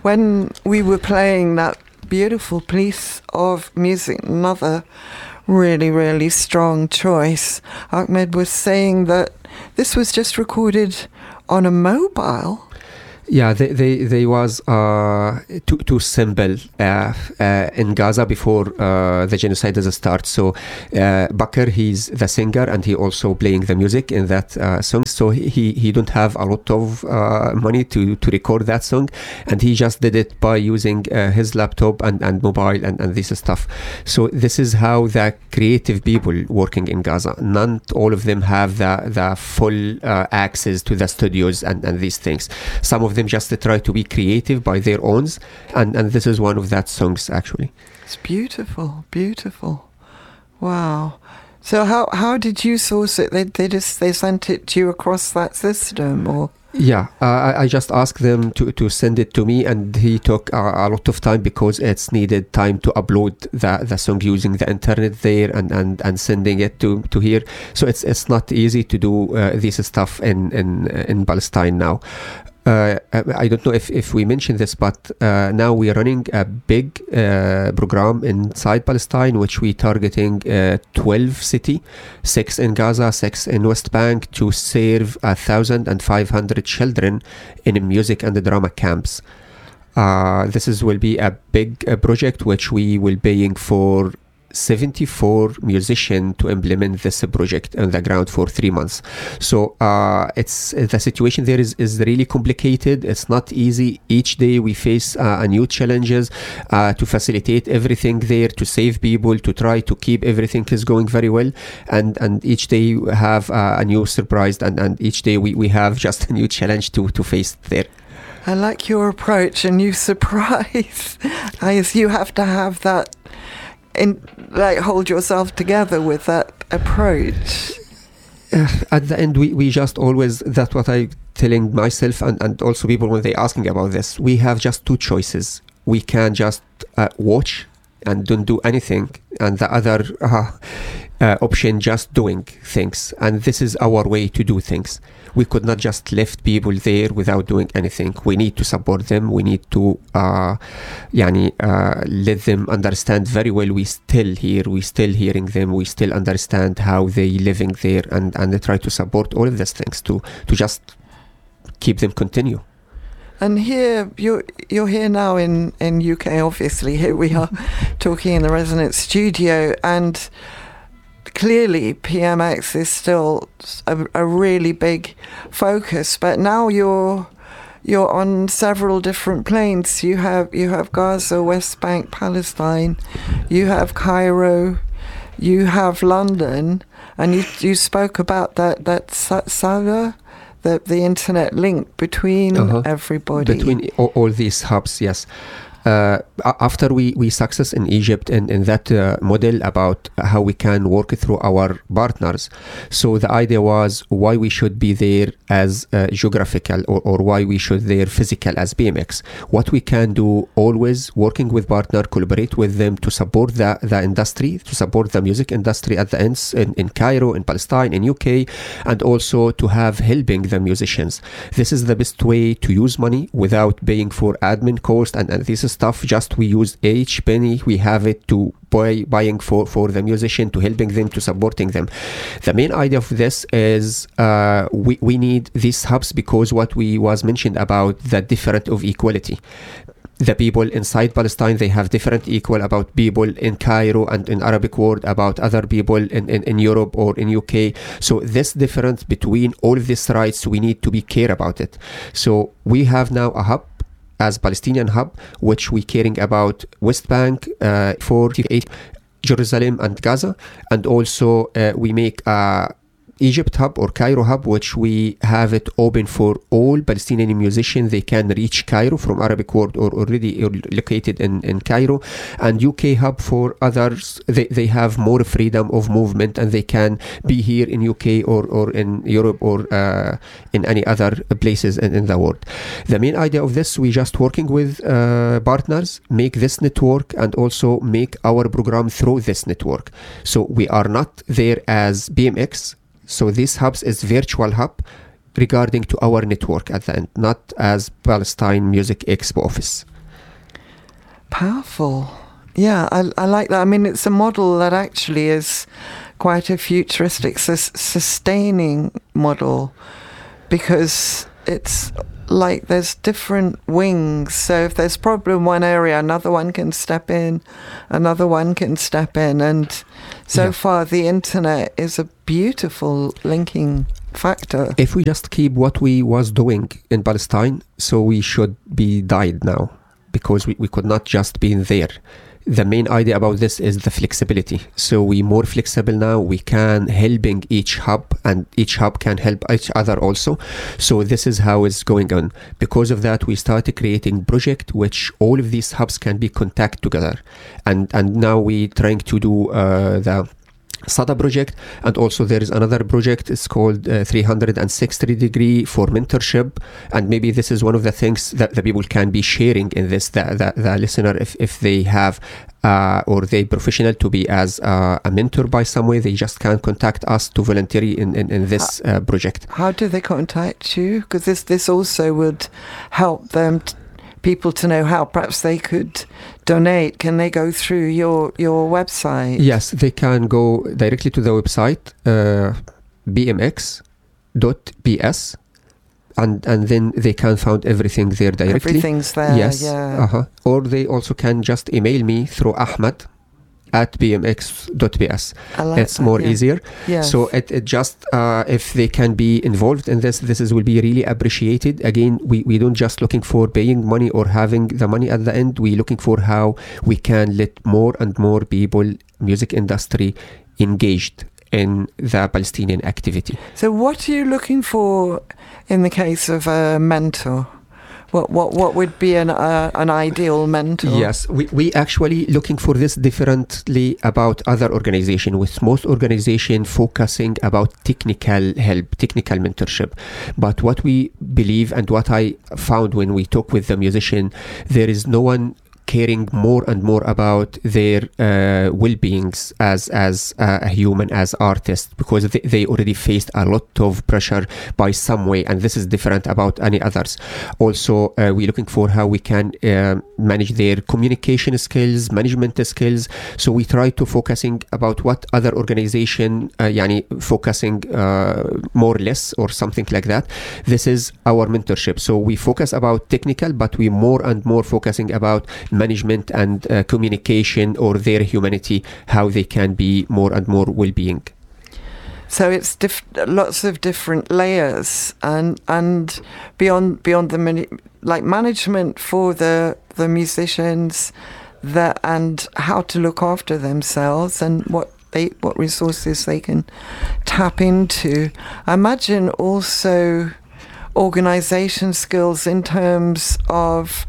when we were playing that beautiful piece of music, another really, really strong choice, Ahmed was saying that this was just recorded on a mobile. Yeah, they was too simple in Gaza before the genocide does start. So Bakr, he's the singer and he also playing the music in that song. So he don't have a lot of money to record that song, and he just did it by using his laptop and mobile and this stuff. So this is how the creative people working in Gaza. Not all of them have the full access to the studios and these things. Some of them just try to be creative by their own, and this is one of that songs actually. It's beautiful, beautiful. Wow. So how did you source it? They sent it to you across that system, or? Yeah, I just asked them to send it to me, and he took a lot of time because it's needed time to upload the song using the internet there and sending it to here. So it's not easy to do this stuff in Palestine now. I don't know if we mentioned this, but now we are running a big program inside Palestine, which we targeting 12 cities, 6 in Gaza, 6 in West Bank, to serve 1,500 children in music and drama camps. This will be a big project which we will paying for 74 musicians to implement this project on the ground for 3 months. So it's the situation there is really complicated. It's not easy. Each day we face new challenges to facilitate everything there, to save people, to try to keep everything is going very well, and each day we have a new surprise, and each day we have just a new challenge to face there. I like your approach, a new surprise. You have to have that, hold yourself together with that approach. At the end, we just always, that's what I telling myself and also people when they asking about this. We have just two choices. We can just watch and don't do anything, and the other option just doing things. And this is our way to do things. We could not just left people there without doing anything. We need to support them. We need to let them understand very well we still here, we still hearing them, we still understand how they living there, and try to support all of these things to just keep them continue. And here, you're here now in UK, obviously. Here we are talking in the Resonance studio, and clearly PMX is still a really big focus, but now you're on several different planes. You have Gaza, West Bank, Palestine, you have Cairo, you have London, and you spoke about that saga, the internet link between everybody. Between all these hubs, yes. After we success in Egypt and in that model about how we can work through our partners, so the idea was why we should be there as geographical or why we should there physical as BMX. What we can do, always working with partner, collaborate with them to support the industry, to support the music industry at the ends in Cairo, in Palestine, in UK, and also to have helping the musicians. This is the best way to use money without paying for admin cost and this is stuff. Just we use each penny we have it to buying for the musician, to helping them, to supporting them. The main idea of this is we need these hubs because what we was mentioned about the different of equality. The people inside Palestine, they have different equal about people in Cairo and in Arabic world, about other people in Europe or in UK. So this difference between all of these rights, we need to be care about it. So we have now a hub as Palestinian hub, which we caring about West Bank, 48, Jerusalem and Gaza, and also we make a Egypt hub or Cairo hub, which we have it open for all Palestinian musicians. They can reach Cairo from Arabic world or already located in Cairo, and UK hub for others. They have more freedom of movement and they can be here in UK or in Europe or in any other places in the world. The main idea of this, we just working with partners, make this network and also make our program through this network. So we are not there as BMX. So this hubs is virtual hub regarding to our network at the end, not as Palestine Music Expo office. Powerful. Yeah, I like that. I mean, it's a model that actually is quite a futuristic, sustaining model, because it's like there's different wings. So if there's problem in one area, another one can step in, another one can step in. And so far, the internet is a beautiful linking factor. If we just keep what we was doing in Palestine, so we should be died now, because we could not just be in there. The main idea about this is the flexibility. So we're more flexible now. We can helping each hub, and each hub can help each other also. So this is how it's going on. Because of that, we started creating project which all of these hubs can be contact together. And now we're trying to do the SADA project, and also there is another project. It's called 360 degree for mentorship, and maybe this is one of the things that the people can be sharing in this, the listener, if they have or they professional to be as a mentor by some way, they just can contact us to volunteer in this project. How do they contact you? Because this also would help them people to know how perhaps they could donate. Can they go through your website? Yes, they can go directly to the website bmx.ps, and then they can find everything there directly. Everything's there. Yes. Yeah. Or they also can just email me through ahmed@bmx.ps. It's more easier. Yes. So it just if they can be involved in this will be really appreciated. Again, we don't just looking for paying money or having the money at the end. We looking for how we can let more and more people, music industry, engaged in the Palestinian activity. So what are you looking for in the case of a mentor? What would be an ideal mentor? Yes, we actually looking for this differently about other organization, with most organization focusing about technical help, technical mentorship. But what we believe and what I found when we talk with the musician, there is no one caring more and more about their well-beings as a human, as artists, because they already faced a lot of pressure by some way, and this is different about any others. Also, we're looking for how we can manage their communication skills, management skills. So we try to focusing about what other organization focusing more or less or something like that. This is our mentorship. So we focus about technical, but we more and more focusing about management and communication, or their humanity, how they can be more and more well-being. So it's lots of different layers, and beyond the management for the musicians, and how to look after themselves, and what resources they can tap into. I imagine also organization skills in terms of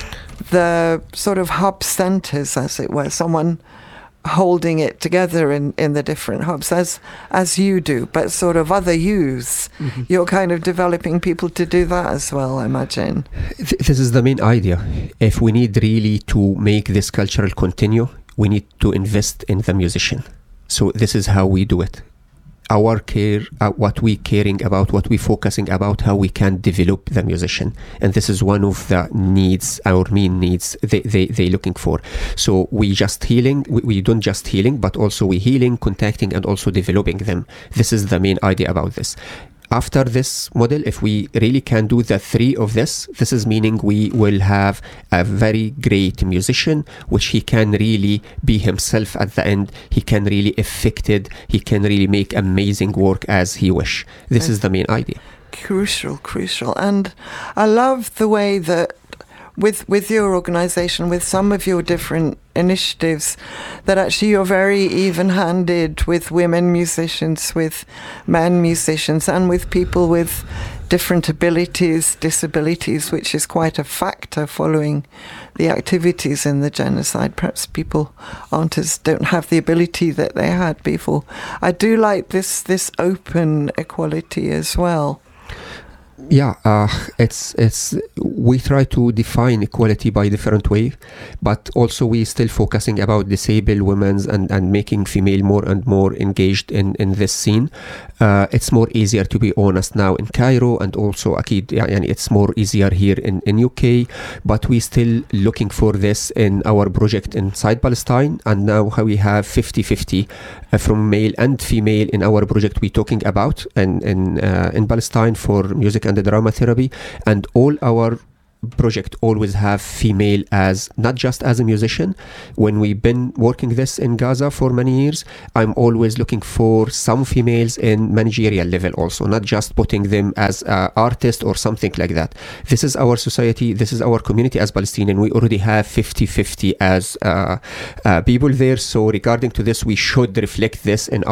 the sort of hub centers, as it were, someone holding it together in the different hubs, as you do, but sort of other yous. Mm-hmm. You're kind of developing people to do that as well, I imagine. This is the main idea. If we need really to make this cultural continue, we need to invest in the musician. So this is how we do it. Our care, what we caring about, what we focusing about, how we can develop the musician, and this is one of the needs, our main needs they looking for. So we just healing, we don't just healing, but also we healing, contacting, and also developing them. This is the main idea about this. After this model, if we really can do the three of this is meaning we will have a very great musician, which he can really be himself at the end. He can really affected. He can really make amazing work as he wish. This is the main idea. Crucial. And I love the way that with your organization, with some of your different initiatives, that actually you're very even-handed with women musicians, with men musicians, and with people with different abilities, disabilities, which is quite a factor following the activities in the genocide. Perhaps people don't have the ability that they had before. I do like this open equality as well. It's we try to define equality by different way, but also we still focusing about disabled women and making female more and more engaged in this scene. It's more easier, to be honest, now in Cairo, and also أكيد يعني it's more easier here in UK, but we still looking for this in our project inside Palestine, and now how we have 50-50 from male and female in our project we talking about in Palestine for music and drama therapy, and all our project always have female as not just as a musician. When we've been working this in Gaza for many years, I'm always looking for some females in managerial level also, not just putting them as artist or something like that. This is our society, this is our community as Palestinian. We already have 50-50 as people there, so regarding to this we should reflect this in our